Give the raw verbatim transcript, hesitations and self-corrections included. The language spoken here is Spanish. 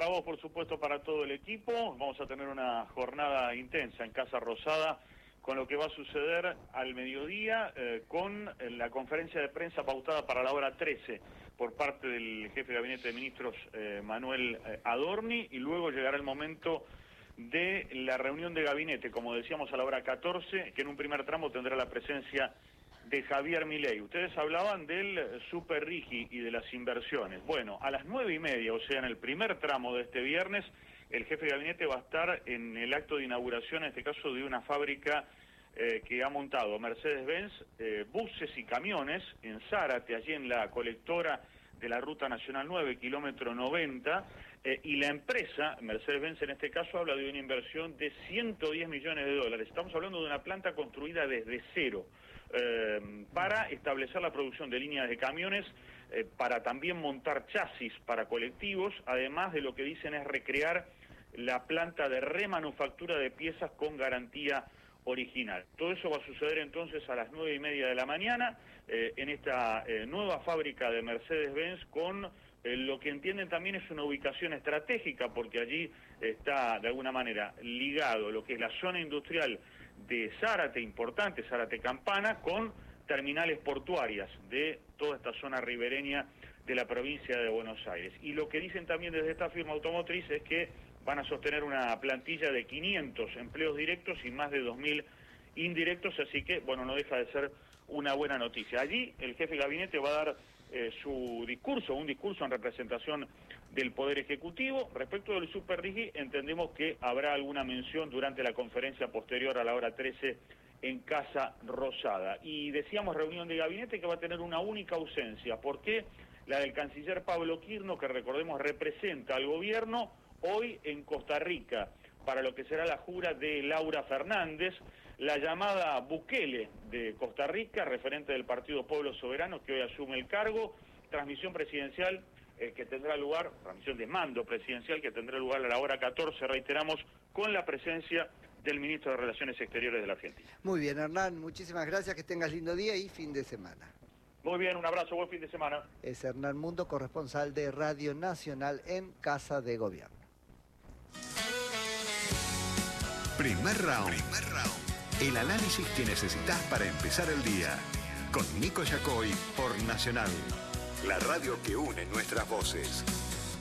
para vos, por supuesto, para todo el equipo. Vamos a tener una jornada intensa en Casa Rosada con lo que va a suceder al mediodía eh, con la conferencia de prensa pautada para la hora trece por parte del jefe de Gabinete de Ministros, eh, Manuel eh, Adorni, y luego llegará el momento de la reunión de gabinete, como decíamos, a la hora catorce, que en un primer tramo tendrá la presencia de Javier Milei. Ustedes hablaban del Super Rigi y de las inversiones. Bueno, a las nueve y media, o sea, en el primer tramo de este viernes, el jefe de gabinete va a estar en el acto de inauguración, en este caso, de una fábrica eh, que ha montado Mercedes-Benz, eh, buses y camiones en Zárate, allí en la colectora de la Ruta Nacional nueve, kilómetro noventa, eh, y la empresa, Mercedes-Benz en este caso, habla de una inversión de ciento diez millones de dólares. Estamos hablando de una planta construida desde cero, eh, para establecer la producción de líneas de camiones, eh, para también montar chasis para colectivos, además de lo que dicen es recrear la planta de remanufactura de piezas con garantía original. Todo eso va a suceder entonces a las nueve y media de la mañana eh, en esta eh, nueva fábrica de Mercedes-Benz con eh, lo que entienden también es una ubicación estratégica, porque allí está de alguna manera ligado lo que es la zona industrial de Zárate, importante, Zárate Campana, con terminales portuarias de toda esta zona ribereña de la provincia de Buenos Aires. Y lo que dicen también desde esta firma automotriz es que van a sostener una plantilla de quinientos empleos directos y más de dos mil indirectos, así que, bueno, no deja de ser una buena noticia. Allí el jefe de gabinete va a dar eh, su discurso, un discurso en representación del Poder Ejecutivo. Respecto del Super Rigi, entendemos que habrá alguna mención durante la conferencia posterior a la hora trece en Casa Rosada. Y decíamos reunión de gabinete que va a tener una única ausencia. ¿Por qué? La del canciller Pablo Quirno, que recordemos representa al gobierno hoy en Costa Rica, para lo que será la jura de Laura Fernández, la llamada Bukele de Costa Rica, referente del Partido Pueblo Soberano, que hoy asume el cargo, transmisión presidencial eh, que tendrá lugar, transmisión de mando presidencial que tendrá lugar a la hora catorce, reiteramos, con la presencia del ministro de Relaciones Exteriores de la Argentina. Muy bien, Hernán, muchísimas gracias, que tengas lindo día y fin de semana. Muy bien, un abrazo, buen fin de semana. Es Hernán Mundo, corresponsal de Radio Nacional en Casa de Gobierno. Primer round. Primer round. El análisis que necesitas para empezar el día. Con Nico Yacoy por Nacional. La radio que une nuestras voces.